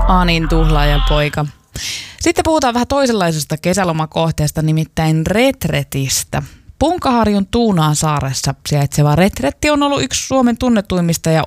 Anin tuhlaajan poika. Sitten puhutaan vähän toisenlaisesta kesälomakohteesta, nimittäin retretistä. Punkaharjun Tuunaansaaressa sijaitseva retretti on ollut yksi Suomen tunnetuimmista ja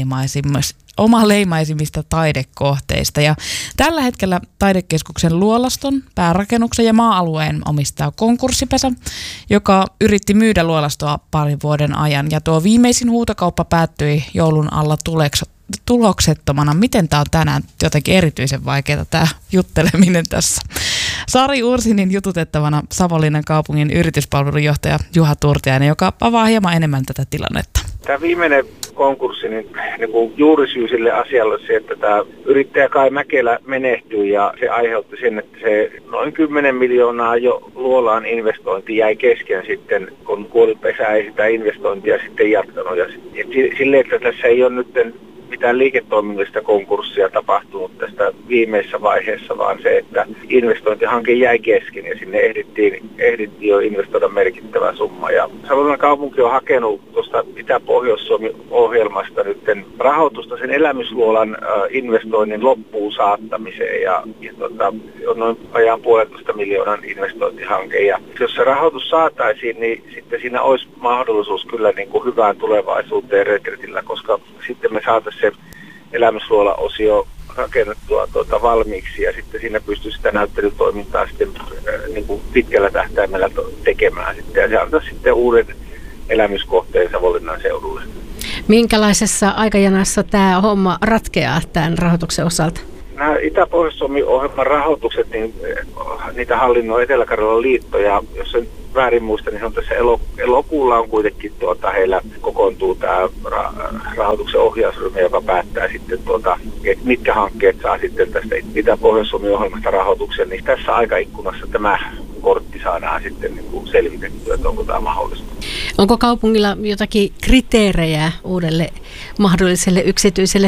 omaleimaisimmista taidekohteista. Ja tällä hetkellä taidekeskuksen luolaston, päärakennuksen ja maa-alueen omistaa konkurssipesä, joka yritti myydä luolastoa parin vuoden ajan. Ja tuo viimeisin huutokauppa päättyi joulun alla tuloksettomana. Miten tämä on tänään jotenkin erityisen vaikeaa tämä jutteleminen tässä? Sari Ursinin jututettavana Savonlinnan kaupungin yrityspalvelujohtaja Juha Turtiainen, joka avaa hieman enemmän tätä tilannetta. Tämä viimeinen konkurssi, niin juurisyy sille asialle se, että tämä yrittäjä Kai Mäkelä menehtyi ja se aiheutti sen, että se noin 10 miljoonaa jo luolaan investointi jäi kesken sitten, kun kuolipesä ei sitä investointia sitten jatkanut. Ja silleen, että tässä ei ole nyt mitään liiketoiminnallista konkurssia tapahtunut tästä viimeisessä vaiheessa, vaan se, että investointihanke jäi kesken ja sinne ehdittiin jo investoida merkittävä summa. Ja Savonlinnan kaupunki on hakenut tuosta Itä-Pohjois-Suomi-ohjelmasta nyt rahoitusta sen elämysluolan investoinnin loppuun saattamiseen ja on noin ajan 1,5 miljoonan investointihanke. Ja jos se rahoitus saataisiin, niin sitten siinä olisi mahdollisuus kyllä niin kuin hyvään tulevaisuuteen retretillä, koska sitten me saataisiin se elämysluola-osio rakennettua valmiiksi ja sitten siinä pystyy sitä näyttelytoimintaa sitten niin kuin pitkällä tähtäimellä tekemään sitten ja se antaa sitten uuden elämyskohteen Savonlinnan seudulle. Minkälaisessa aikajanassa tämä homma ratkeaa tämän rahoituksen osalta? Nämä Itä-Pohjois-Suomi-ohjelman rahoitukset, niin niitä hallinnoi Etelä-Karjalan liitto ja jos en väärin muista, niin se on tässä elokuulla on kuitenkin heillä kokoontuu tämä rahoituksen ohjausryhmä, joka päättää sitten mitkä hankkeet saa sitten tästä Itä-Pohjois-Suomi-ohjelmasta rahoituksen, niin tässä aikaikkunassa tämä kortti saadaan sitten niin kuin selvitettyä, että onko tämä mahdollista. Onko kaupungilla jotakin kriteerejä uudelle mahdolliselle yksityiselle